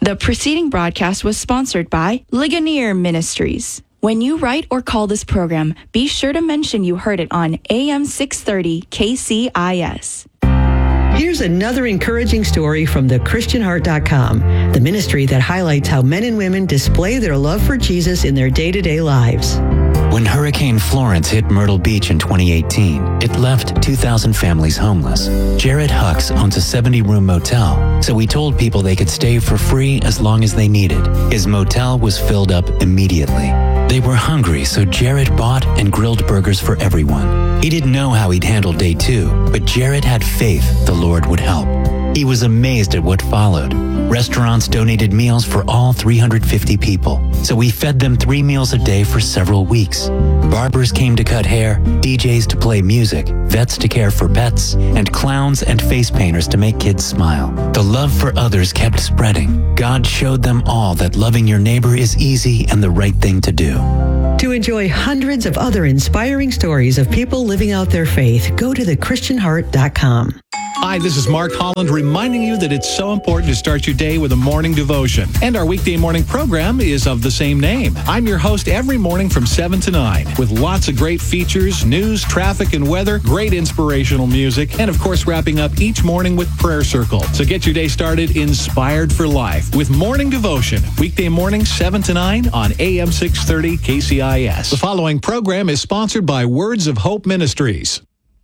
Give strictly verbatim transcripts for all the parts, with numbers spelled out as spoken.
The preceding broadcast was sponsored by Ligonier Ministries. When you write or call this program, be sure to mention you heard it on A M six thirty K C I S. Here's another encouraging story from the Christian Heart dot com, the ministry that highlights how men and women display their love for Jesus in their day-to-day lives. When Hurricane Florence hit Myrtle Beach in twenty eighteen, it left two thousand families homeless. Jared Hucks owns a seventy-room motel, so he told people they could stay for free as long as they needed. His motel was filled up immediately. They were hungry, so Jared bought and grilled burgers for everyone. He didn't know how he'd handle day two, but Jared had faith the Lord would help. He was amazed at what followed. Restaurants donated meals for all three hundred fifty people, so we fed them three meals a day for several weeks. Barbers came to cut hair, D Js to play music, vets to care for pets, and clowns and face painters to make kids smile. The love for others kept spreading. God showed them all that loving your neighbor is easy and the right thing to do. To enjoy hundreds of other inspiring stories of people living out their faith, go to the Christian Heart dot com. Hi, this is Mark Holland reminding you that it's so important to start your day with a morning devotion. And our weekday morning program is of the same name. I'm your host every morning from seven to nine with lots of great features, news, traffic, and weather, great inspirational music, and of course wrapping up each morning with Prayer Circle. So get your day started inspired for life with morning devotion. Weekday morning seven to nine on A M six thirty K C I S. The following program is sponsored by Words of Hope Ministries.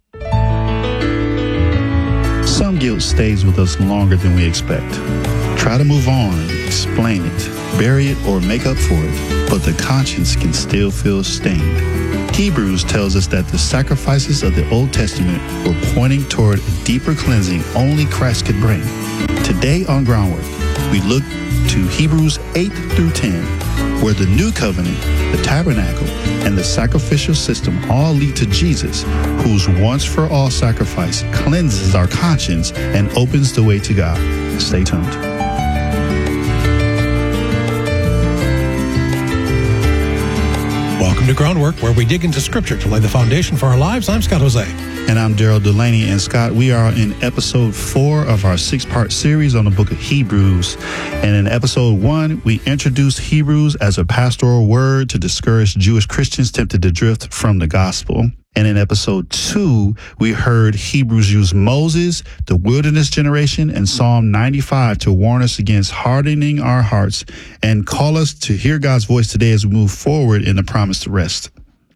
Some guilt stays with us longer than we expect. Try to move on, explain it, bury it, or make up for it, but the conscience can still feel stained. Hebrews tells us that the sacrifices of the Old Testament were pointing toward a deeper cleansing only Christ could bring. Today on Groundwork, we look to Hebrews eight through ten, where the new covenant, the tabernacle, and the sacrificial system all lead to Jesus, whose once-for-all sacrifice cleanses our conscience and opens the way to God. Stay tuned. Welcome to Groundwork, where we dig into Scripture to lay the foundation for our lives. I'm Scott Jose. And I'm Daryl Delaney. And Scott, we are in episode four of our six-part series on the book of Hebrews. And in episode one, we introduced Hebrews as a pastoral word to discourage Jewish Christians tempted to drift from the gospel. And in episode two, we heard Hebrews use Moses, the wilderness generation, and Psalm ninety-five to warn us against hardening our hearts and call us to hear God's voice today as we move forward in the promised rest.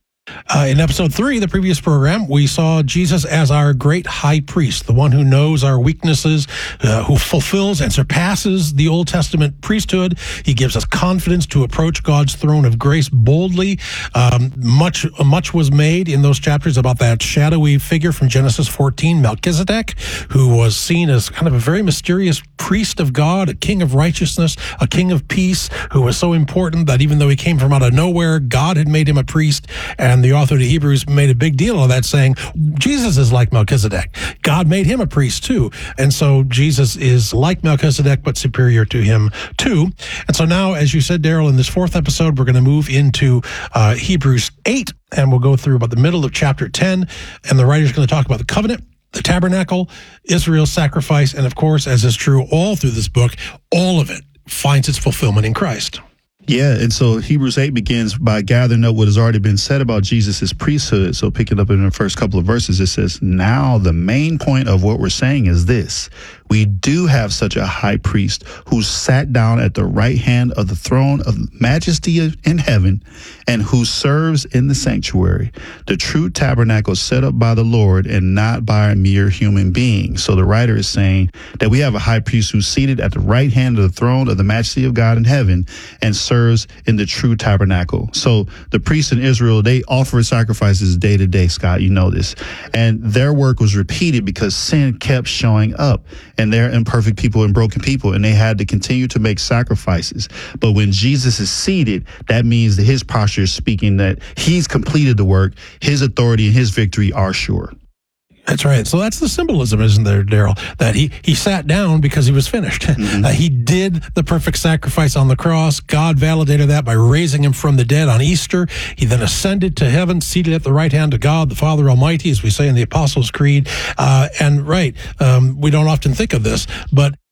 Uh, in episode three, the previous program, we saw Jesus as our great high priest, the one who knows our weaknesses, uh, who fulfills and surpasses the Old Testament priesthood. He gives us confidence to approach God's throne of grace boldly. Um, much, much was made in those chapters about that shadowy figure from Genesis fourteen, Melchizedek, who was seen as kind of a very mysterious priest of God, a king of righteousness, a king of peace, who was so important that even though he came from out of nowhere, God had made him a priest. And the author of Hebrews made a big deal of that, saying Jesus is like Melchizedek. God made him a priest too. And so Jesus is like Melchizedek, but superior to him too. And so now, as you said, Daryl, in this fourth episode, we're going to move into uh, Hebrews eight, and we'll go through about the middle of chapter ten. And the writer's going to talk about the covenant, the tabernacle, Israel's sacrifice, and of course, as is true all through this book, all of it finds its fulfillment in Christ. Yeah, and so Hebrews eight begins by gathering up what has already been said about Jesus' priesthood. So picking up in the first couple of verses, it says, now the main point of what we're saying is this. We do have such a high priest who sat down at the right hand of the throne of majesty in heaven and who serves in the sanctuary, the true tabernacle set up by the Lord and not by a mere human being. So the writer is saying that we have a high priest who's seated at the right hand of the throne of the majesty of God in heaven and serves in the true tabernacle. So the priests in Israel, they offered sacrifices day to day, Scott, you know this. And their work was repeated because sin kept showing up. And they're imperfect people and broken people, and they had to continue to make sacrifices. But when Jesus is seated, that means that his posture is speaking that he's completed the work, his authority and his victory are sure. That's right. So that's the symbolism, isn't there, Daryl? That he, he sat down because he was finished. Mm-hmm. Uh, he did the perfect sacrifice on the cross. God validated that by raising him from the dead on Easter. He then ascended to heaven, seated at the right hand of God, the Father Almighty, as we say in the Apostles' Creed. Uh, and right, um, we don't often think of this, but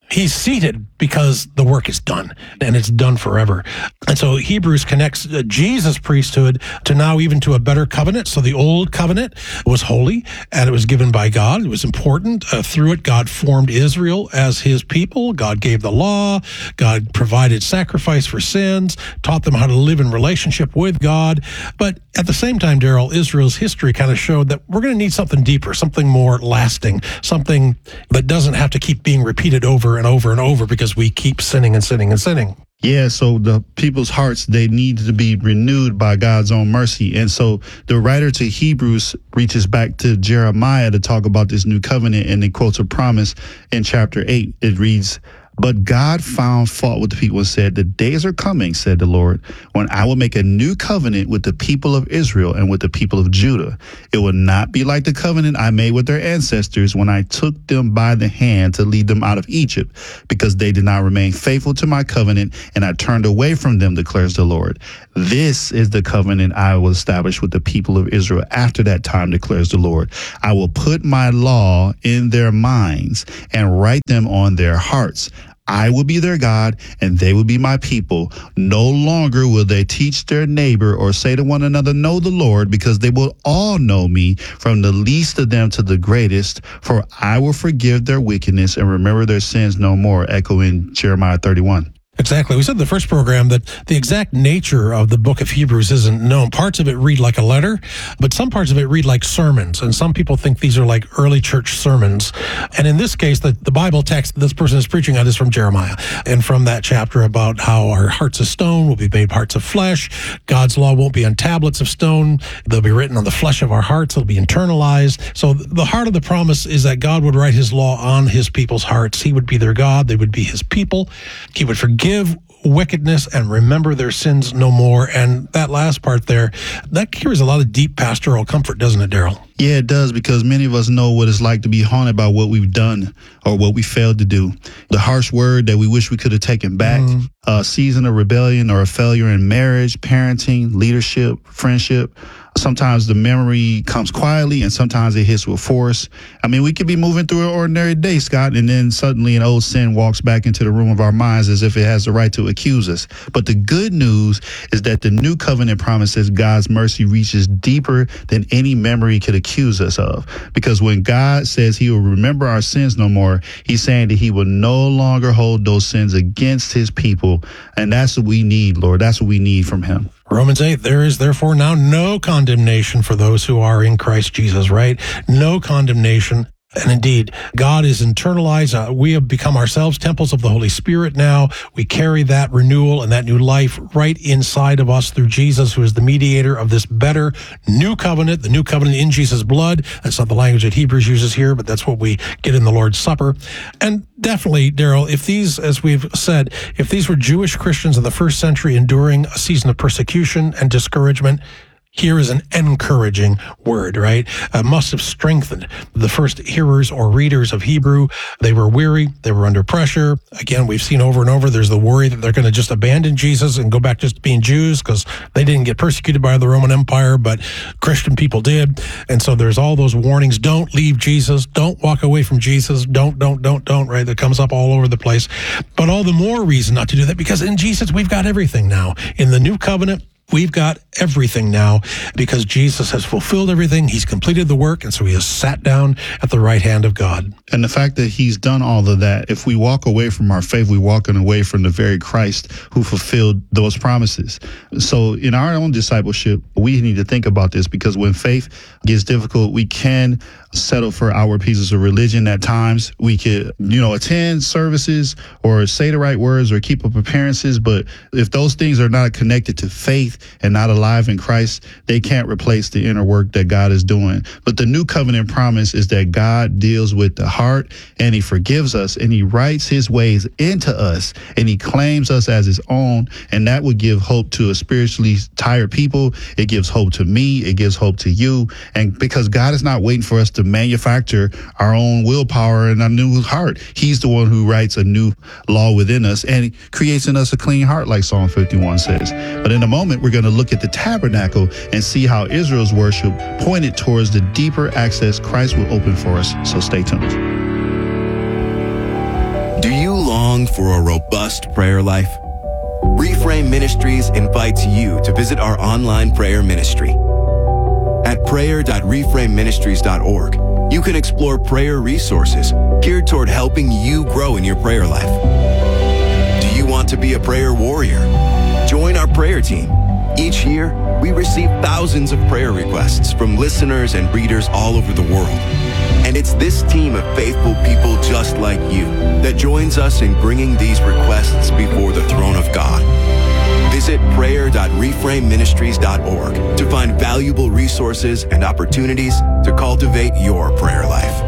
He's seated because the work is done, and it's done forever. And so Hebrews connects Jesus' priesthood to now even to a better covenant. So the old covenant was holy, and it was given by God. It was important. Uh, through it, God formed Israel as his people. God gave the law. God provided sacrifice for sins, taught them how to live in relationship with God. But at the same time, Daryl, Israel's history kind of showed that we're going to need something deeper, something more lasting, something that doesn't have to keep being repeated over and over and over because we keep sinning and sinning and sinning. Yeah, so the people's hearts, they need to be renewed by God's own mercy. And so the writer to Hebrews reaches back to Jeremiah to talk about this new covenant, and he quotes a promise in chapter eight. It reads, "But God found fault with the people and said, the days are coming, said the Lord, when I will make a new covenant with the people of Israel and with the people of Judah. It will not be like the covenant I made with their ancestors when I took them by the hand to lead them out of Egypt, because they did not remain faithful to my covenant, and I turned away from them, declares the Lord. This is the covenant I will establish with the people of Israel after that time, declares the Lord. I will put my law in their minds and write them on their hearts. I will be their God, and they will be my people. No longer will they teach their neighbor or say to one another, know the Lord, because they will all know me, from the least of them to the greatest, for I will forgive their wickedness and remember their sins no more," echoing Jeremiah thirty-one. Exactly. We said in the first program that the exact nature of the book of Hebrews isn't known. Parts of it read like a letter, but some parts of it read like sermons. And some people think these are like early church sermons. And in this case, the, the Bible text this person is preaching on is from Jeremiah. And from that chapter about how our hearts of stone will be made hearts of flesh. God's law won't be on tablets of stone. They'll be written on the flesh of our hearts. It'll be internalized. So the heart of the promise is that God would write his law on his people's hearts. He would be their God. They would be his people. He would forgive Give wickedness and remember their sins no more. And that last part there, that carries a lot of deep pastoral comfort, doesn't it, Daryl? Yeah, it does, because many of us know what it's like to be haunted by what we've done or what we failed to do. The harsh word that we wish we could have taken back, mm. a season of rebellion or a failure in marriage, parenting, leadership, friendship. Sometimes the memory comes quietly and sometimes it hits with force. I mean, we could be moving through an ordinary day, Scott, and then suddenly an old sin walks back into the room of our minds as if it has the right to accuse us. But the good news is that the new covenant promises God's mercy reaches deeper than any memory could accuse us of. Because when God says he will remember our sins no more, he's saying that he will no longer hold those sins against his people. And that's what we need, Lord. That's what we need from him. Romans eight, there is therefore now no condemnation for those who are in Christ Jesus, right? No condemnation. And indeed, God is internalized. Uh, we have become ourselves temples of the Holy Spirit now. We carry that renewal and that new life right inside of us through Jesus, who is the mediator of this better new covenant, the new covenant in Jesus' blood. That's not the language that Hebrews uses here, but that's what we get in the Lord's Supper. And definitely, Daryl, if these, as we've said, if these were Jewish Christians in the first century enduring a season of persecution and discouragement, here is an encouraging word, right? Uh, must have strengthened the first hearers or readers of Hebrew. They were weary. They were under pressure. Again, we've seen over and over, there's the worry that they're going to just abandon Jesus and go back just to being Jews because they didn't get persecuted by the Roman Empire, but Christian people did. And so there's all those warnings. Don't leave Jesus. Don't walk away from Jesus. Don't, don't, don't, don't, right? That comes up all over the place. But all the more reason not to do that, because in Jesus, we've got everything now. In the new covenant, we've got everything now because Jesus has fulfilled everything. He's completed the work, and so he has sat down at the right hand of God. And the fact that he's done all of that, if we walk away from our faith, we're walking away from the very Christ who fulfilled those promises. So in our own discipleship, we need to think about this, because when faith gets difficult, we can settle for our pieces of religion at times. We could, you know, attend services or say the right words or keep up appearances. But if those things are not connected to faith and not alive in Christ, they can't replace the inner work that God is doing. But the new covenant promise is that God deals with the heart, and he forgives us, and he writes his ways into us, and he claims us as his own. And that would give hope to a spiritually tired people. It gives hope to me. It gives hope to you. And because God is not waiting for us to manufacture our own willpower and a new heart. He's the one who writes a new law within us and creates in us a clean heart, like Psalm fifty-one says. But in a moment, we're going to look at the tabernacle and see how Israel's worship pointed towards the deeper access Christ will open for us. So stay tuned. Do you long for a robust prayer life? Reframe Ministries invites you to visit our online prayer ministry. At prayer dot reframe ministries dot org, you can explore prayer resources geared toward helping you grow in your prayer life. Do you want to be a prayer warrior? Join our prayer team. Each year, we receive thousands of prayer requests from listeners and readers all over the world. And it's this team of faithful people just like you that joins us in bringing these requests before the throne of God. Visit prayer dot reframe ministries dot org to find valuable resources and opportunities to cultivate your prayer life.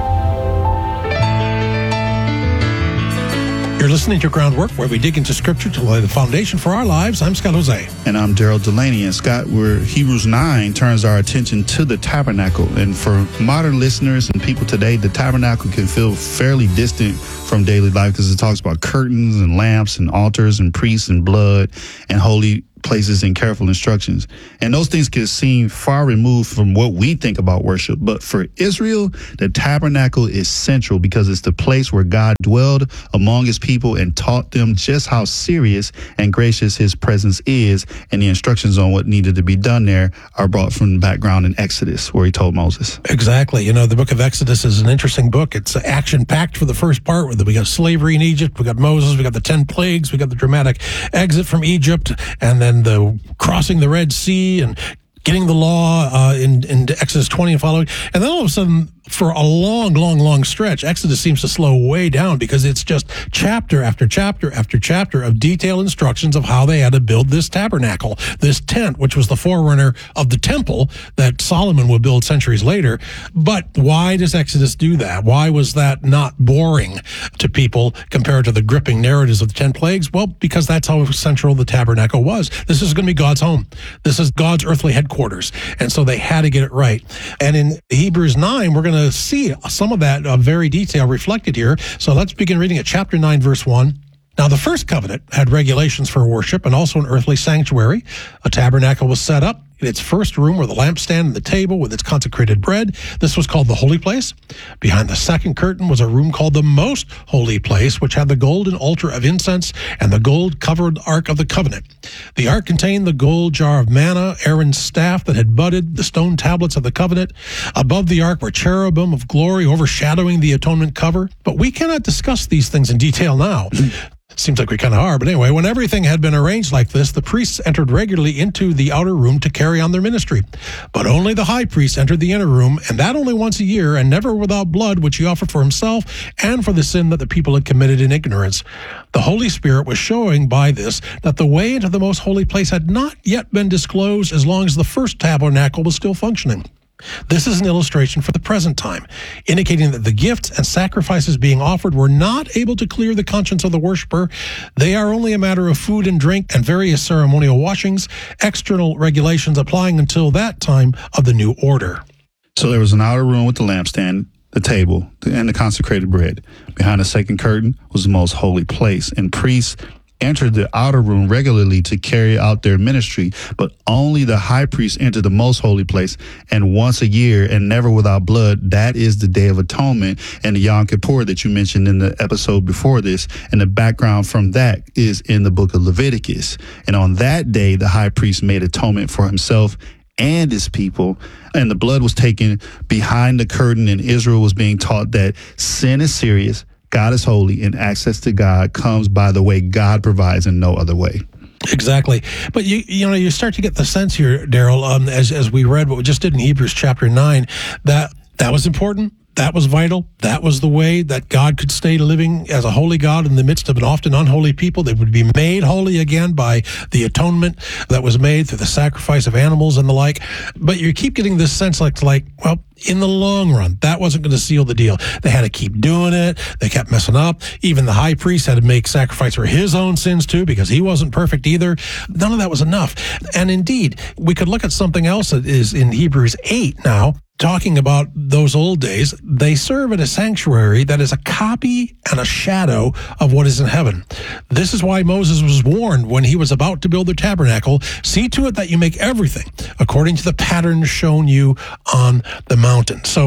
You're listening to Groundwork, where we dig into Scripture to lay the foundation for our lives. I'm Scott Jose. And I'm Daryl Delaney. And Scott, where Hebrews nine turns our attention to the tabernacle. And for modern listeners and people today, the tabernacle can feel fairly distant from daily life because it talks about curtains and lamps and altars and priests and blood and holy places and careful instructions. And those things can seem far removed from what we think about worship. But for Israel, the tabernacle is central because it's the place where God dwelled among his people and taught them just how serious and gracious his presence is. And the instructions on what needed to be done there are brought from the background in Exodus, where he told Moses. Exactly. You know, the book of Exodus is an interesting book. It's action-packed for the first part. We got slavery in Egypt. We got Moses. We got the ten plagues. We got the dramatic exit from Egypt. And then and the crossing the Red Sea and getting the law uh, in, in Exodus twenty and following. And then all of a sudden, for a long, long, long stretch, Exodus seems to slow way down because it's just chapter after chapter after chapter of detailed instructions of how they had to build this tabernacle, this tent, which was the forerunner of the temple that Solomon would build centuries later. But why does Exodus do that? Why was that not boring to people compared to the gripping narratives of the ten plagues? Well, because that's how central the tabernacle was. This is going to be God's home. This is God's earthly headquarters. And so they had to get it right. And in Hebrews nine, we're going to see some of that uh, very detail reflected here. So let's begin reading at chapter nine, verse one. Now, the first covenant had regulations for worship and also an earthly sanctuary. A tabernacle was set up. In its first room were the lampstand and the table with its consecrated bread. This was called the holy place. Behind the second curtain was a room called the most holy place, which had the golden altar of incense and the gold-covered ark of the covenant. The ark contained the gold jar of manna, Aaron's staff that had budded, the stone tablets of the covenant. Above the ark were cherubim of glory overshadowing the atonement cover. But we cannot discuss these things in detail now. Seems like we kind of are, but anyway, when everything had been arranged like this, the priests entered regularly into the outer room to carry on their ministry. But only the high priest entered the inner room, and that only once a year, and never without blood, which he offered for himself and for the sin that the people had committed in ignorance. The Holy Spirit was showing by this that the way into the most holy place had not yet been disclosed as long as the first tabernacle was still functioning. This is an illustration for the present time, indicating that the gifts and sacrifices being offered were not able to clear the conscience of the worshiper. They are only a matter of food and drink and various ceremonial washings, external regulations applying until that time of the new order. So there was an outer room with the lampstand, the table, and the consecrated bread. Behind the second curtain was the most holy place, and priests entered the outer room regularly to carry out their ministry, but only the high priest entered the most holy place, and once a year and never without blood. That is the Day of Atonement and the Yom Kippur that you mentioned in the episode before this. And the background from that is in the book of Leviticus. And on that day, the high priest made atonement for himself and his people, and the blood was taken behind the curtain, and Israel was being taught that sin is serious, God is holy, and access to God comes by the way God provides and no other way. Exactly. But you you know, you start to get the sense here, Daryl, um, as, as we read what we just did in Hebrews chapter nine, that that was important. That was vital. That was the way that God could stay living as a holy God in the midst of an often unholy people. They would be made holy again by the atonement that was made through the sacrifice of animals and the like. But you keep getting this sense like, like, well, in the long run, that wasn't going to seal the deal. They had to keep doing it. They kept messing up. Even the high priest had to make sacrifice for his own sins too, because he wasn't perfect either. None of that was enough. And indeed, we could look at something else that is in Hebrews eight now, talking about those old days. They serve in a sanctuary that is a copy and a shadow of what is in heaven. This is why Moses was warned when he was about to build the tabernacle, see to it that you make everything according to the pattern shown you on the mountain. So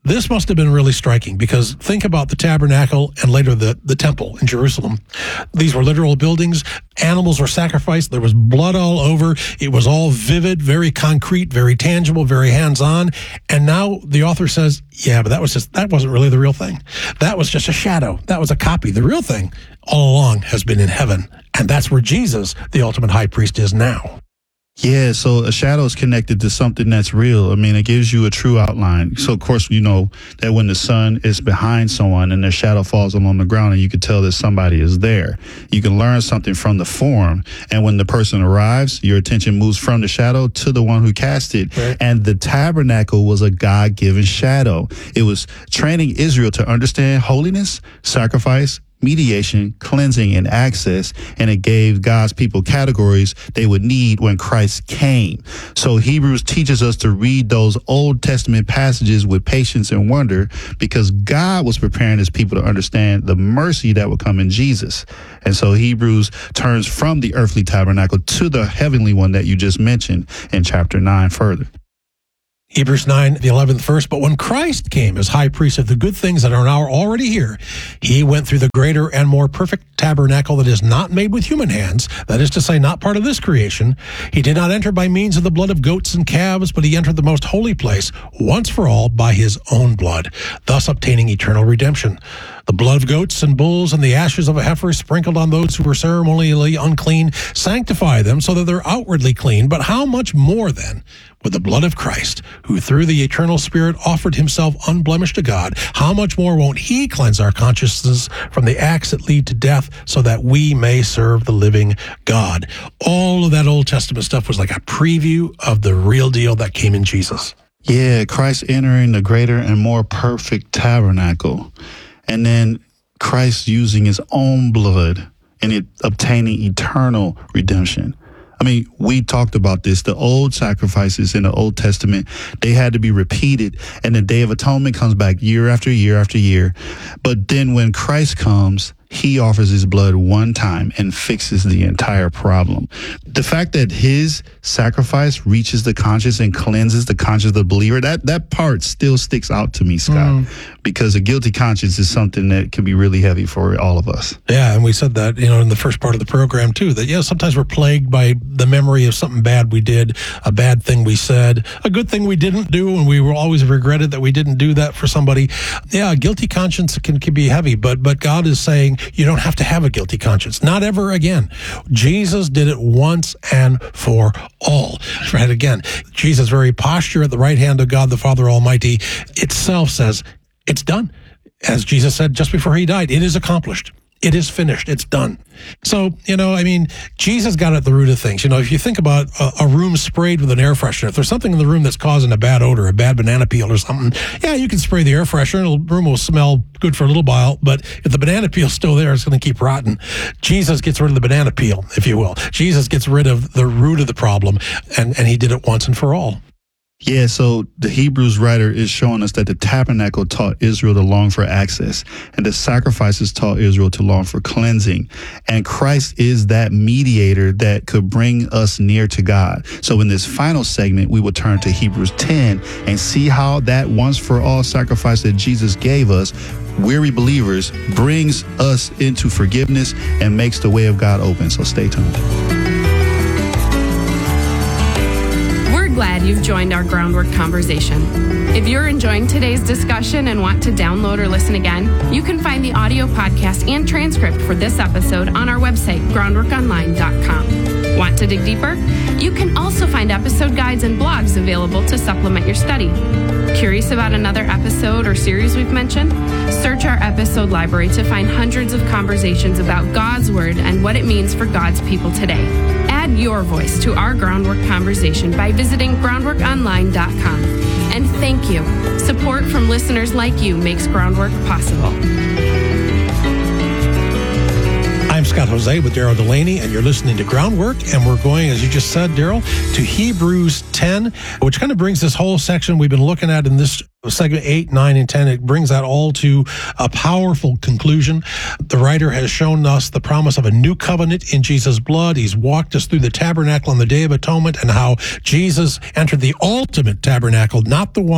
This must have been really striking, because think about the tabernacle and later the, the temple in Jerusalem. These were literal buildings. Animals were sacrificed. There was blood all over. It was all vivid, very concrete, very tangible, very hands-on. And now the author says, yeah, but that was just, that wasn't really the real thing. That was just a shadow. That was a copy. The real thing all along has been in heaven. And that's where Jesus, the ultimate high priest, is now. Yeah, so a shadow is connected to something that's real. I mean, it gives you a true outline. So, of course, you know that when the sun is behind someone and their shadow falls along the ground, and you can tell that somebody is there. You can learn something from the form. And when the person arrives, your attention moves from the shadow to the one who cast it. Right. And the tabernacle was a God-given shadow. It was training Israel to understand holiness, sacrifice, mediation, cleansing, and access, and it gave God's people categories they would need when Christ came. So Hebrews teaches us to read those Old Testament passages with patience and wonder, because God was preparing his people to understand the mercy that would come in Jesus. And so Hebrews turns from the earthly tabernacle to the heavenly one that you just mentioned in chapter nine further. Hebrews nine, the eleventh verse, but when Christ came as high priest of the good things that are now already here, he went through the greater and more perfect tabernacle that is not made with human hands, that is to say, not part of this creation. He did not enter by means of the blood of goats and calves, but he entered the most holy place once for all by his own blood, thus obtaining eternal redemption. The blood of goats and bulls and the ashes of a heifer sprinkled on those who were ceremonially unclean sanctify them so that they're outwardly clean. But how much more then with the blood of Christ, who through the eternal Spirit offered himself unblemished to God, how much more won't he cleanse our consciences from the acts that lead to death so that we may serve the living God? All of that Old Testament stuff was like a preview of the real deal that came in Jesus. Yeah, Christ entering the greater and more perfect tabernacle. And then Christ using his own blood and it obtaining eternal redemption. I mean, we talked about this. The old sacrifices in the Old Testament, they had to be repeated. And the Day of Atonement comes back year after year after year. But then when Christ comes, he offers his blood one time and fixes the entire problem. The fact that his sacrifice reaches the conscience and cleanses the conscience of the believer, that, that part still sticks out to me, Scott, mm. because a guilty conscience is something that can be really heavy for all of us. Yeah, and we said that, you know, in the first part of the program, too, that, yeah, sometimes we're plagued by the memory of something bad we did, a bad thing we said, a good thing we didn't do, and we will always regretted that we didn't do that for somebody. Yeah, a guilty conscience can, can be heavy, but but God is saying, you don't have to have a guilty conscience. Not ever again. Jesus did it once and for all. Right again, Jesus' very posture at the right hand of God the Father Almighty itself says, it's done. As Jesus said just before he died, it is accomplished. It is finished. It's done. So, you know, I mean, Jesus got at the root of things. You know, if you think about a, a room sprayed with an air freshener, if there's something in the room that's causing a bad odor, a bad banana peel or something, yeah, you can spray the air freshener and the room will smell good for a little while. But if the banana peel's still there, it's going to keep rotting. Jesus gets rid of the banana peel, if you will. Jesus gets rid of the root of the problem, and, and he did it once and for all. Yeah, so the Hebrews writer is showing us that the tabernacle taught Israel to long for access, and the sacrifices taught Israel to long for cleansing. And Christ is that mediator that could bring us near to God. So in this final segment, we will turn to Hebrews ten and see how that once for all sacrifice that Jesus gave us, weary believers, brings us into forgiveness and makes the way of God open. So stay tuned. Glad you've joined our Groundwork conversation. If you're enjoying today's discussion and want to download or listen again, you can find the audio podcast and transcript for this episode on our website, groundwork online dot com. Want to dig deeper? You can also find episode guides and blogs available to supplement your study. Curious about another episode or series we've mentioned? Search our episode library to find hundreds of conversations about God's Word and what it means for God's people today. Add your voice to our Groundwork conversation by visiting groundwork online dot com. And thank you. Support from listeners like you makes Groundwork possible. I'm Scott Jose with Daryl Delaney, and you're listening to Groundwork, and we're going, as you just said, Daryl, to Hebrews ten, which kind of brings this whole section we've been looking at in this segment eight, nine, and ten. It brings that all to a powerful conclusion. The writer has shown us the promise of a new covenant in Jesus' blood. He's walked us through the tabernacle on the Day of Atonement and how Jesus entered the ultimate tabernacle, not the one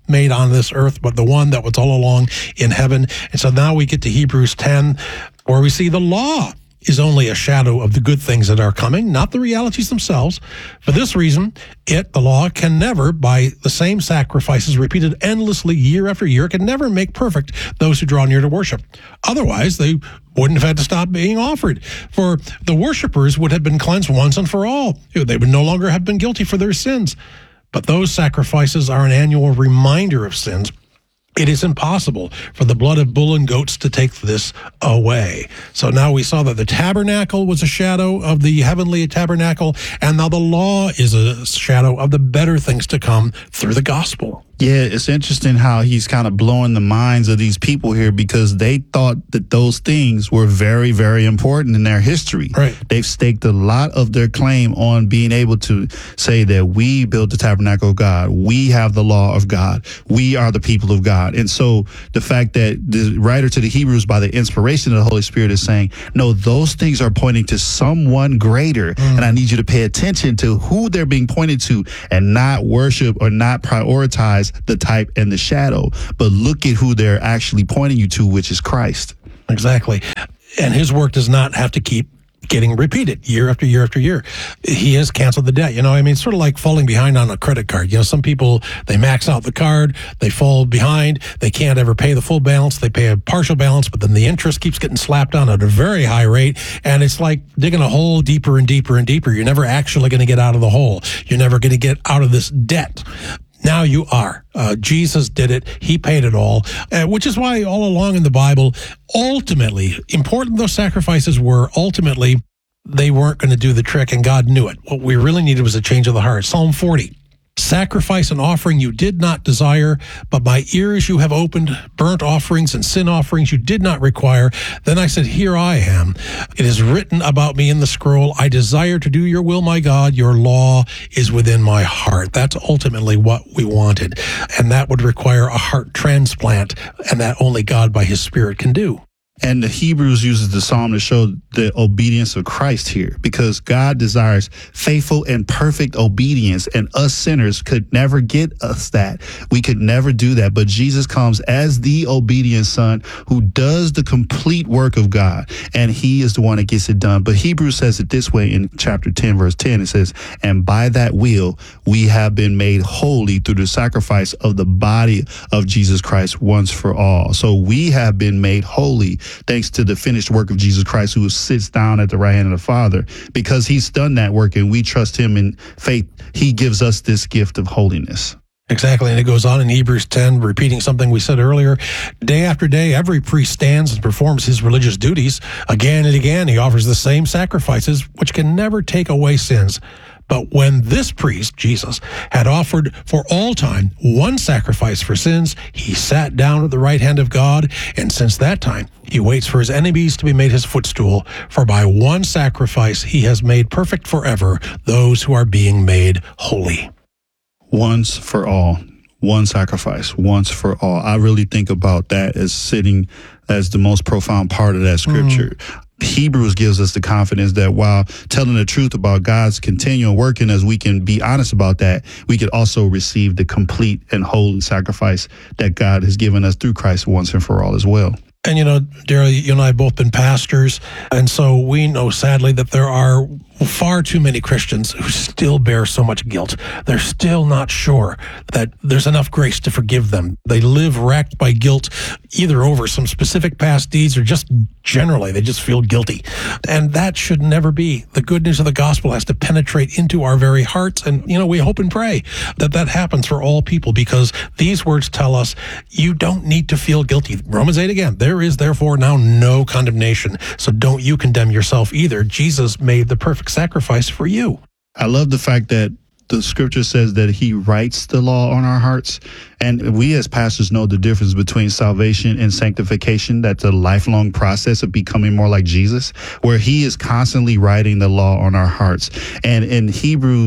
made on this earth, but the one that was all along in heaven. And so now we get to Hebrews ten, where we see the law is only a shadow of the good things that are coming, not the realities themselves. For this reason, it, the law, can never, by the same sacrifices repeated endlessly year after year, can never make perfect those who draw near to worship. Otherwise, they wouldn't have had to stop being offered. For the worshipers would have been cleansed once and for all. They would no longer have been guilty for their sins. But those sacrifices are an annual reminder of sins. It is impossible for the blood of bull and goats to take this away. So now we saw that the tabernacle was a shadow of the heavenly tabernacle, and now the law is a shadow of the better things to come through the gospel. Yeah, it's interesting how he's kind of blowing the minds of these people here, because they thought that those things were very, very important in their history. Right. They've staked a lot of their claim on being able to say that we built the tabernacle of God. We have the law of God. We are the people of God. And so the fact that the writer to the Hebrews, by the inspiration of the Holy Spirit, is saying, no, those things are pointing to someone greater. Mm. And I need you to pay attention to who they're being pointed to, and not worship or not prioritize the type and the shadow, but look at who they're actually pointing you to, which is Christ. Exactly. And his work does not have to keep getting repeated year after year after year. He has canceled the debt. You know, I mean, it's sort of like falling behind on a credit card. You know, some people, they max out the card, they fall behind, they can't ever pay the full balance, they pay a partial balance, but then the interest keeps getting slapped on at a very high rate, and it's like digging a hole deeper and deeper and deeper. You're never actually going to get out of the hole. You're never going to get out of this debt. Now you are. Uh, Jesus did it. He paid it all, uh, which is why all along in the Bible, ultimately, important those sacrifices were, ultimately, they weren't going to do the trick, and God knew it. What we really needed was a change of the heart. Psalm forty. Sacrifice and offering you did not desire, but my ears you have opened, burnt offerings and sin offerings you did not require. Then I said, here I am. It is written about me in the scroll. I desire to do your will, my God. Your law is within my heart. That's ultimately what we wanted. And that would require a heart transplant, and that only God by his Spirit can do. And the Hebrews uses the psalm to show the obedience of Christ here, because God desires faithful and perfect obedience, and us sinners could never get us that. We could never do that. But Jesus comes as the obedient son who does the complete work of God, and he is the one that gets it done. But Hebrews says it this way in chapter ten, verse ten. It says, and by that will we have been made holy through the sacrifice of the body of Jesus Christ once for all. So we have been made holy thanks to the finished work of Jesus Christ, who sits down at the right hand of the Father. Because he's done that work and we trust him in faith, he gives us this gift of holiness. Exactly, and it goes on in Hebrews ten, repeating something we said earlier. Day after day, every priest stands and performs his religious duties. Again and again, he offers the same sacrifices, which can never take away sins. But when this priest, Jesus, had offered for all time one sacrifice for sins, he sat down at the right hand of God, and since that time, he waits for his enemies to be made his footstool. For by one sacrifice, he has made perfect forever those who are being made holy. Once for all. One sacrifice, once for all. I really think about that as sitting as the most profound part of that scripture. Mm. Hebrews gives us the confidence that while telling the truth about God's continual working, as we can be honest about that, we could also receive the complete and holy sacrifice that God has given us through Christ once and for all as well. And, you know, Daryl, you and I have both been pastors, and so we know, sadly, that there are far too many Christians who still bear so much guilt. They're still not sure that there's enough grace to forgive them. They live racked by guilt, either over some specific past deeds or just generally, they just feel guilty. And that should never be. The good news of the gospel has to penetrate into our very hearts. And, you know, we hope and pray that that happens for all people, because these words tell us you don't need to feel guilty. Romans eight again, there is therefore now no condemnation. So don't you condemn yourself either. Jesus made the perfect sacrifice for you. I love the fact that the scripture says that he writes the law on our hearts. And we as pastors know the difference between salvation and sanctification. That's a lifelong process of becoming more like Jesus, where he is constantly writing the law on our hearts. And in Hebrews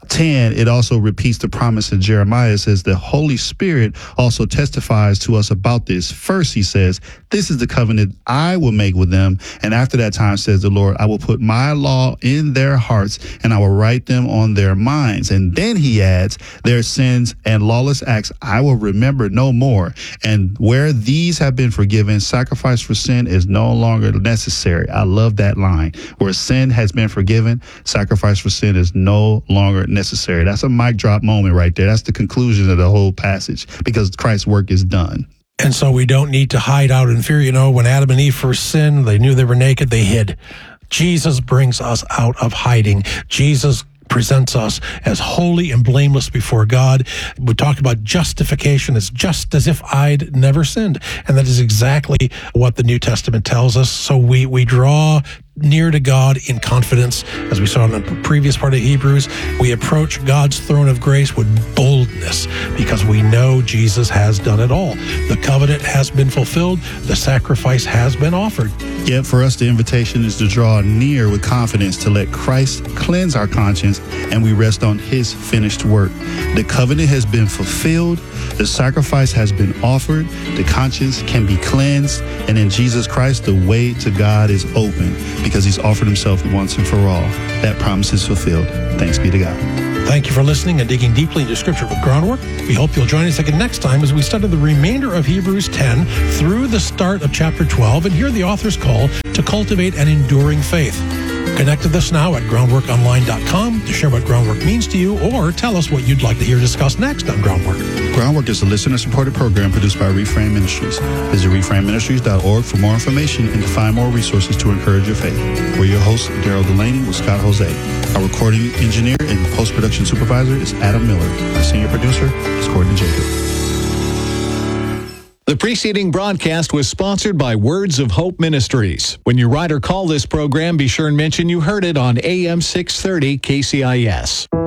ten, it also repeats the promise in Jeremiah. It says, the Holy Spirit also testifies to us about this. First, he says, this is the covenant I will make with them. And after that time, says the Lord, I will put my law in their hearts and I will write them on their minds. And then he adds, their sins and lawless acts I will remember no more. And where these have been forgiven, sacrifice for sin is no longer necessary. I love that line. Where sin has been forgiven, sacrifice for sin is no longer necessary. That's a mic drop moment right there. That's the conclusion of the whole passage, because Christ's work is done. And so we don't need to hide out in fear. You know, when Adam and Eve first sinned, they knew they were naked, they hid. Jesus brings us out of hiding. Jesus presents us as holy and blameless before God. We talked about justification. It's just as if I'd never sinned. And that is exactly what the New Testament tells us. So we, we draw near to God in confidence, as we saw in the previous part of Hebrews. We approach God's throne of grace with boldness because we know Jesus has done it all. The covenant has been fulfilled. The sacrifice has been offered. Yet for us, the invitation is to draw near with confidence, to let Christ cleanse our conscience, and we rest on his finished work. The covenant has been fulfilled. The sacrifice has been offered. The conscience can be cleansed. And in Jesus Christ, the way to God is open because he's offered himself once and for all. That promise is fulfilled. Thanks be to God. Thank you for listening and digging deeply into Scripture with Groundwork. We hope you'll join us again next time as we study the remainder of Hebrews ten through the start of chapter twelve and hear the author's call to cultivate an enduring faith. Connect with us now at groundwork online dot com to share what Groundwork means to you, or tell us what you'd like to hear discussed next on Groundwork. Groundwork is a listener-supported program produced by Reframe Ministries. Visit reframe ministries dot org for more information and to find more resources to encourage your faith. We're your host, Daryl Delaney with Scott Jose. Our recording engineer and post-production supervisor is Adam Miller. Our senior producer is Courtney Jacob. The preceding broadcast was sponsored by Words of Hope Ministries. When you write or call this program, be sure and mention you heard it on A M six thirty K C I S.